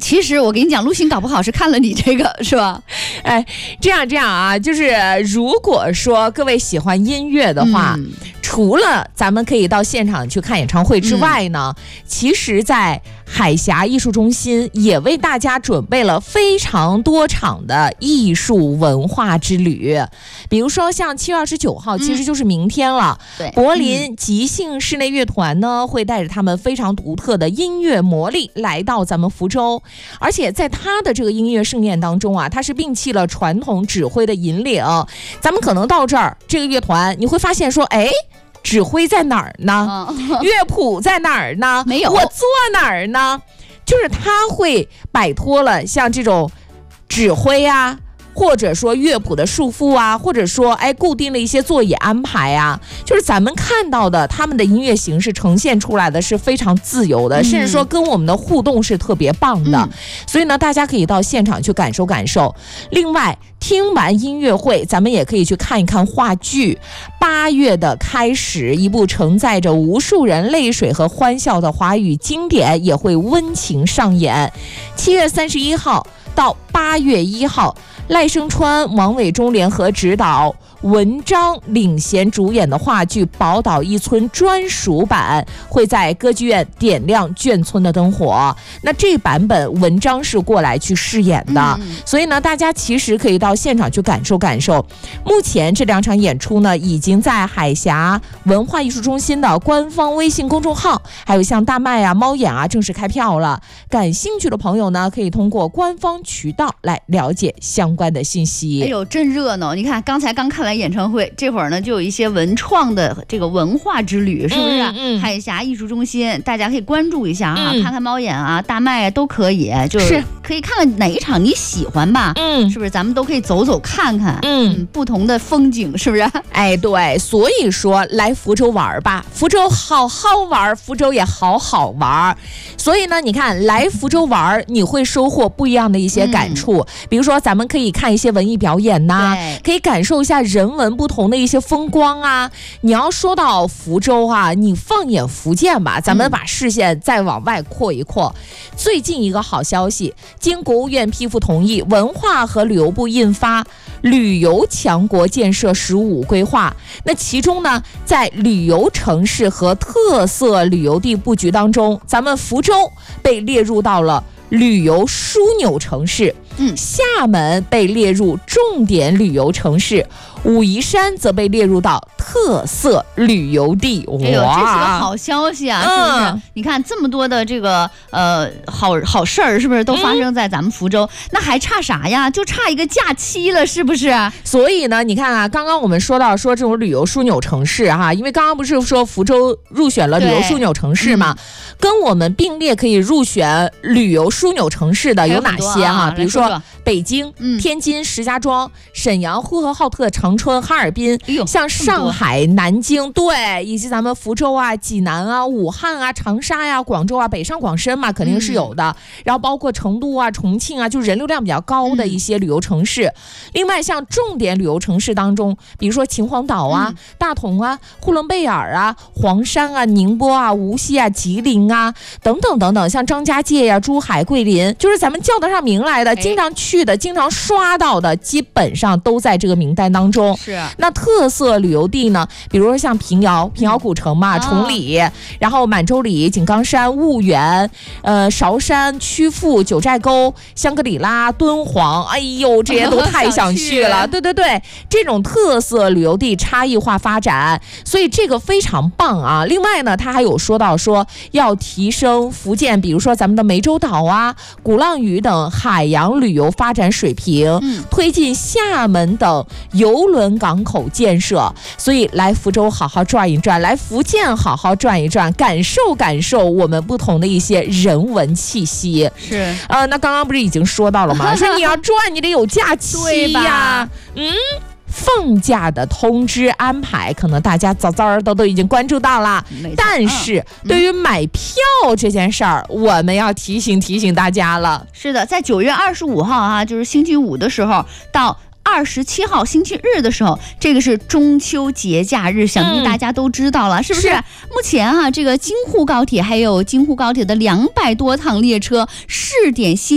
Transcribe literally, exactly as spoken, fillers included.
其实我跟你讲，陆星搞不好是看了你这个，是吧？ 哎，这样这样啊，就是如果说各位喜欢音乐的话，嗯、除了咱们可以到现场去看演唱会之外呢，嗯、其实在海峡艺术中心也为大家准备了非常多场的艺术文化之旅。比如说像七月二十九号，其实就是明天了。 对、嗯， 柏林即兴室内乐团呢，会带着他们非常独特的音乐魔力来到咱们福州，而且在他的这个音乐盛宴当中啊，他是摒弃了传统指挥的引领。咱们可能到这儿，这个乐团你会发现说，哎。指挥在哪儿呢？嗯、乐谱在哪儿呢？ 没有， 我坐哪儿呢？就是他会摆脱了像这种指挥啊，或者说乐谱的束缚啊，或者说哎固定的一些座椅安排啊，就是咱们看到的他们的音乐形式呈现出来的是非常自由的，嗯、甚至说跟我们的互动是特别棒的。嗯、所以呢，大家可以到现场去感受感受。另外，听完音乐会，咱们也可以去看一看话剧。八月的开始，一部承载着无数人泪水和欢笑的华语经典也会温情上演。七月三十一号到八月一号，赖声川、王伟忠联合执导，文章领衔主演的话剧《宝岛一村》专属版会在歌剧院点亮眷村的灯火。那这版本文章是过来去饰演的，嗯、所以呢，大家其实可以到现场去感受感受。目前这两场演出呢，已经在海峡文化艺术中心的官方微信公众号，还有像大麦啊、猫眼啊，正式开票了。感兴趣的朋友呢，可以通过官方渠道来了解相关的信息。 哎呦，真热闹！你看，刚才刚看完演唱会，这会儿呢就有一些文创的这个文化之旅，是不是？嗯嗯、海峡艺术中心，大家可以关注一下啊，嗯、看看猫眼啊、大麦啊都可以，就是可以看看哪一场你喜欢吧，嗯，是不是？咱们都可以走走看看，嗯，嗯不同的风景，是不是？ 哎，对，所以说来福州玩吧，福州好好玩，福州也好好玩。所以呢，你看来福州玩，你会收获不一样的一些感触。嗯、比如说，咱们可以看一些文艺表演呐、啊，可以感受一下人文不同的一些风光啊。你要说到福州啊，你放眼福建吧，咱们把视线再往外扩一扩。嗯、最近一个好消息，经国务院批复同意，文化和旅游部印发旅游强国建设“十五”规划。那其中呢，在旅游城市和特色旅游地布局当中，咱们福州被列入到了旅游枢纽城市，嗯，厦门被列入重点旅游城市，武夷山则被列入到特色旅游地。哇， 哎呦，这是个好消息啊！是不是？嗯、你看这么多的这个呃好好事儿，是不是都发生在咱们福州？嗯、那还差啥呀？就差一个假期了，是不是？ 所以呢，你看啊，刚刚我们说到说这种旅游枢纽城市哈、啊，因为刚刚不是说福州入选了旅游枢纽城市嘛，嗯、跟我们并列可以入选旅游枢纽城市的有哪些哈、啊？比如说北京、嗯、天津、石家庄、沈阳、呼和浩特、长春、哈尔滨，哎、像上海、南京，对，以及咱们福州啊、济南啊、武汉啊、长沙呀、广州啊、北上广深嘛，肯定是有的。嗯、然后包括成都啊、重庆啊，就人流量比较高的一些旅游城市。嗯、另外，像重点旅游城市当中，比如说秦皇岛啊、嗯、大同啊、呼伦贝尔啊、黄山啊、宁波啊、无锡啊、吉林啊等等等等，像张家界呀、啊、珠海、桂林，就是咱们叫得上名来的，经常去的、经常刷到的，基本上都在这个名单当中。 是。 那特色旅游地呢？比如说像平遥、平遥古城嘛、嗯、崇礼，哦、然后满洲里、井冈山、婺源、呃韶山、曲阜、九寨沟、香格里拉、敦煌，哎呦，这些都太想去了。对对对，这种特色旅游地差异化发展，所以这个非常棒啊。另外呢，他还有说到说要提升福建，比如说咱们的湄洲岛啊、鼓浪屿等海洋旅游发展水平，嗯、推进厦门等邮轮港口建设。所以来福州好好转一转，来福建好好转一转，感受感受我们不同的一些人文气息。 是， 呃，那刚刚不是已经说到了吗？说你要转，你得有假期呀，嗯。放假的通知安排，可能大家早早的都已经关注到了，但是对于买票这件事儿，嗯、我们要提醒提醒大家了。 是的，在九月二十五号啊，就是星期五的时候到二十七号星期日的时候，这个是中秋节假日，想必大家都知道了，嗯、是不是？是目前啊，这个京沪高铁还有京沪高铁的两百多趟列车试点新